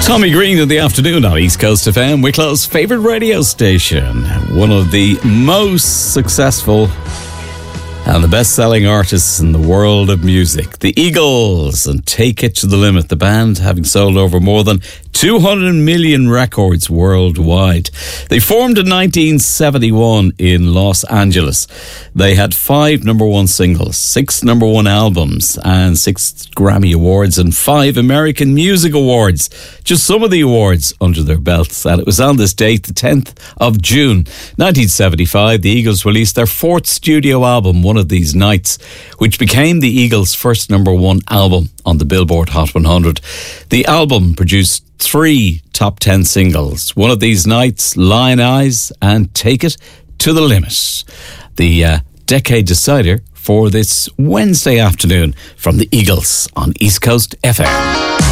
Tommy Green in the afternoon on East Coast FM, Wicklow's favourite radio station. One of the most successful and the best-selling artists in the world of music, the Eagles, and Take It to the Limit. The band having sold over more than 200 million records worldwide. They formed in 1971 in Los Angeles. They had 5 number one singles, 6 number one albums, and 6 Grammy Awards and 5 American Music Awards. Just some of the awards under their belts. And it was on this date, the 10th of June, 1975, the Eagles released their 4th studio album, One of These Nights, which became the Eagles' first number one album on the Billboard Hot 100. The album produced 3 top 10 singles, One of These Nights, Lion Eyes, and Take It to the Limit. The decade decider for this Wednesday afternoon from the Eagles on East Coast FM.